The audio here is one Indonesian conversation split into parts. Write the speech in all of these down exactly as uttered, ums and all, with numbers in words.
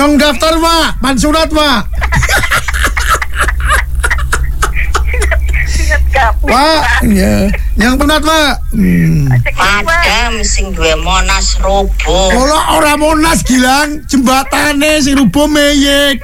Nyong daftar, Pak. Pan sunat, Pak. Pak, ya. Yang sunat, Pak. Hmm. Madam sing duwe Monas robo. Ora ora Monas Gilang, jembatane sing rubuh meyek.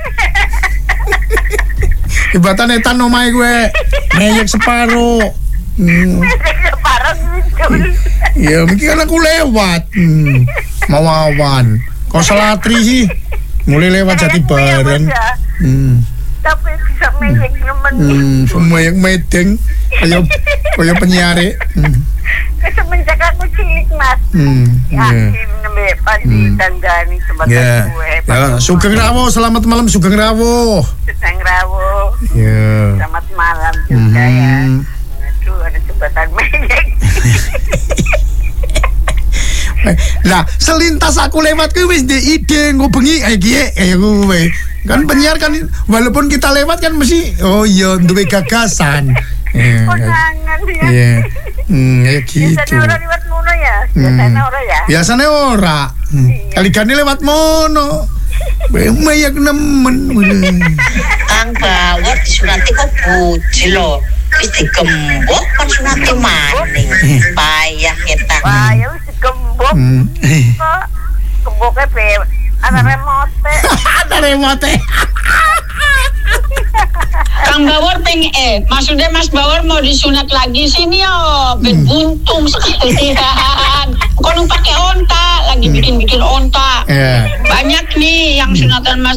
Jembatane tan omahe kowe. Meyek separo. Hmm. Separo Ya, mungkin kan aku lewat. Hmm. Mau awan. Kok selatri sih? Mulai lewat Jati Bareng. Hmm. Tapi bisa meyek nemen. Hmm, semeyek medeng. Kayak kayak penyiare. Hmm. Semenjak aku cilik, Mas. Hmm. Yakin nembe padi danggani sebagai Ya. gue. Ya, Sugeng Rawo, selamat malam Sugeng Rawo. Sedang Rawo. Ya. Selamat malam juga ya. Hmm. Aduh, ada jembatan meyek. Lah, selintas aku lewat kuwi wis ndek ide nggo bengi kayak kiye kayak kowe. Kan penyiar kan walaupun kita lewat kan mesti oh iya duwe gagasan. Iya. Konangan ya. Iya. Hmm, kayak gitu. Biasanya orang lewat mono ya. Biasanya orang ya. Biasanya ora. Hmm. Kali gani lewat mono. Meyak nemen. Kang Bawor disunati kok bujil lho. Wis digembok kan sunati maning. Payah ketak. Payah wis digembok. Kok gemboknya be ana remote. Ada remote. Kang Bawor pengen eh maksudnya Mas Bawor mau disunat lagi sini yo, ben buntung sekalian. Kalau pakai onta lagi bikin-bikin onta. Iya. Banyak nih yang sunatan Mas